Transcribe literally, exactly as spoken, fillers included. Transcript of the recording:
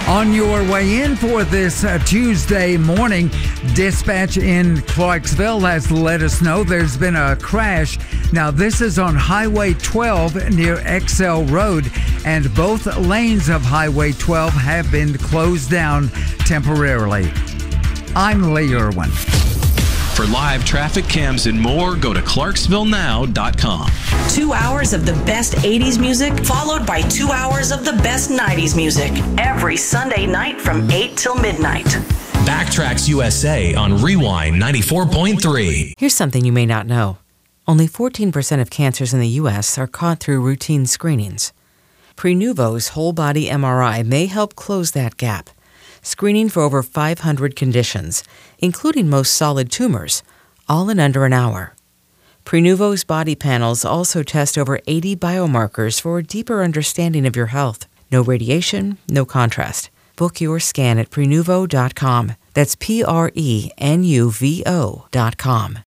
On your way in for this uh, Tuesday morning, dispatch in Clarksville has let us know there's been a crash. Now, this is on Highway twelve near Excel Road, and both lanes of Highway twelve have been closed down temporarily. I'm Lee Irwin. For live traffic cams and more, go to clarksville now dot com. Two hours of the best eighties music, followed by two hours of the best nineties music. Every Sunday night from eight till midnight. Backtracks U S A on Rewind ninety-four point three. Here's something you may not know. Only fourteen percent of cancers in the U S are caught through routine screenings. Prenuvo's whole-body M R I may help close that gap, screening for over five hundred conditions, including most solid tumors, all in under an hour. Prenuvo's body panels also test over eighty biomarkers for a deeper understanding of your health. No radiation, no contrast. Book your scan at prenuvo dot com. That's P R E N U V O dot com.